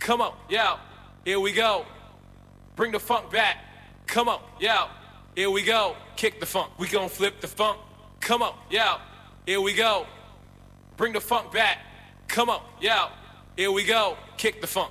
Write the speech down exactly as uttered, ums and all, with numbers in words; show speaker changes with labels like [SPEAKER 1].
[SPEAKER 1] Come on, yeah, here we go. Bring the funk back. Come on, yeah, here we go. Kick the funk, we gon' flip the funk. Come on, yeah, here we go. Bring the funk back. Come on, yeah, here we go. Kick the funk.